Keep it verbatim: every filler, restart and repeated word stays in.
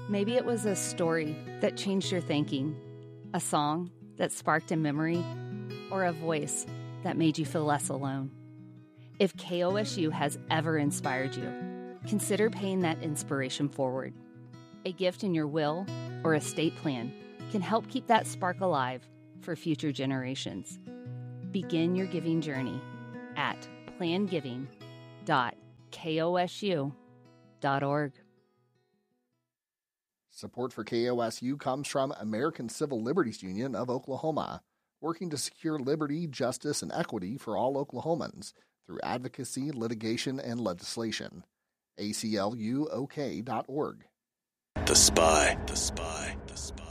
Maybe it was a story that changed your thinking, a song that sparked a memory, or a voice that made you feel less alone. If K O S U has ever inspired you, consider paying that inspiration forward. A gift in your will or estate plan can help keep that spark alive for future generations. Begin your giving journey at plan giving dot kosu dot org. Support for K O S U comes from American Civil Liberties Union of Oklahoma, working to secure liberty, justice, and equity for all Oklahomans through advocacy, litigation, and legislation. A C L U O K dot org. The Spy, The Spy, The Spy.